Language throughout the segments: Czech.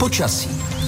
Počasí.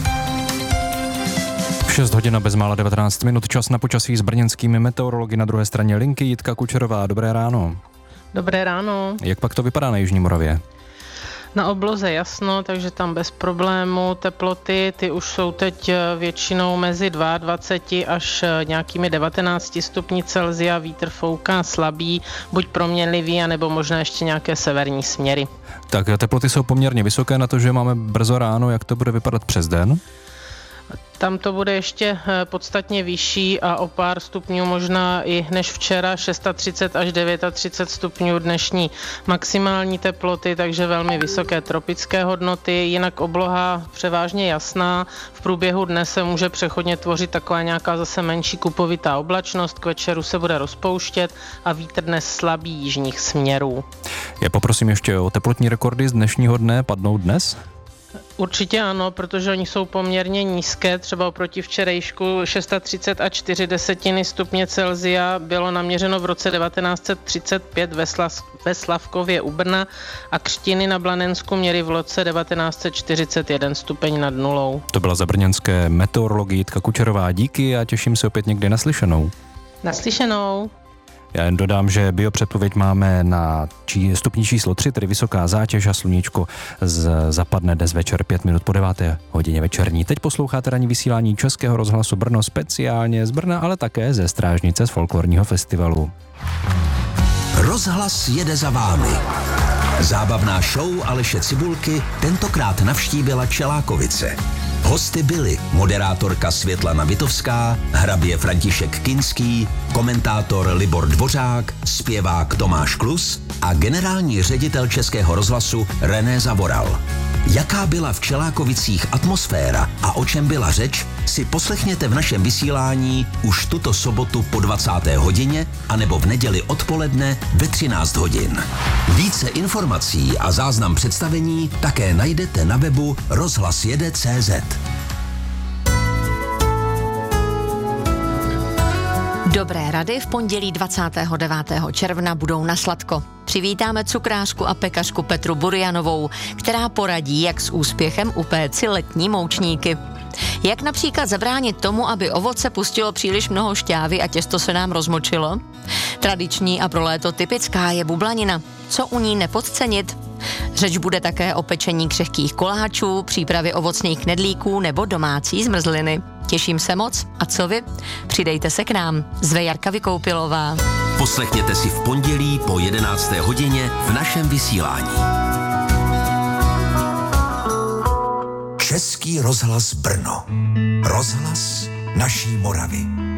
6 hodin a bezmála 19 minut, čas na počasí s brněnskými meteorology. Na druhé straně linky Jitka Kučerová. Dobré ráno. Dobré ráno. Jak pak to vypadá na Jižní Moravě? Na obloze jasno, takže tam bez problému. Teploty, ty už jsou teď většinou mezi 22 až nějakými 19 stupni Celsia. Vítr fouká slabý, buď proměnlivý, anebo možná ještě nějaké severní směry. Tak teploty jsou poměrně vysoké na to, že máme brzo ráno. Jak to bude vypadat přes den? Tam to bude ještě podstatně vyšší a o pár stupňů možná i než včera, 630 až 39 stupňů dnešní maximální teploty, takže velmi vysoké tropické hodnoty. Jinak obloha převážně jasná. V průběhu dne se může přechodně tvořit taková nějaká zase menší kupovitá oblačnost, k večeru se bude rozpouštět a vítr dnes slabý jižních směrů. Já poprosím ještě o teplotní rekordy z dnešního dne. Padnou dnes? Určitě ano, protože oni jsou poměrně nízké, třeba oproti včerejšku 630 a 4 stupně Celsia bylo naměřeno v roce 1935 ve Slavkově u Brna a Křtiny na Blanensku měly v roce 1941 stupeň nad nulou. To byla za brněnské meteorology Jitka Kučerová. Díky a těším se opět někdy naslyšenou. Naslyšenou. Já jen dodám, že biopředpověď máme na stupni číslo 3, tedy vysoká zátěž a sluníčko zapadne dnes večer 5 minut po 9. hodině večerní. Teď posloucháte ranní vysílání Českého rozhlasu Brno speciálně z Brna, ale také ze Strážnice z folklorního festivalu. Rozhlas jede za vámi. Zábavná show Aleše Cibulky tentokrát navštívila Čelákovice. Hosty byli moderátorka Světlana Vitovská, hrabě František Kinský, komentátor Libor Dvořák, zpěvák Tomáš Klus a generální ředitel Českého rozhlasu René Zavoral. Jaká byla v Čelákovicích atmosféra a o čem byla řeč, si poslechněte v našem vysílání už tuto sobotu po 20. hodině anebo v neděli odpoledne ve 13 hodin. Více informací a záznam představení také najdete na webu rozhlasjede.cz. Dobré rady v pondělí 29. června budou na sladko. Přivítáme cukrářku a pekařku Petru Burjanovou, která poradí, jak s úspěchem upéci letní moučníky. Jak například zabránit tomu, aby ovoce pustilo příliš mnoho šťávy a těsto se nám rozmočilo? Tradiční a pro léto typická je bublanina. Co u ní nepodcenit? Řeč bude také o pečení křehkých koláčů, přípravě ovocných knedlíků nebo domácí zmrzliny. Těším se moc a co vy? Přidejte se k nám. Zve Jarka Vykoupilová. Poslechněte si v pondělí po 11. hodině v našem vysílání. Český rozhlas Brno. Rozhlas naší Moravy.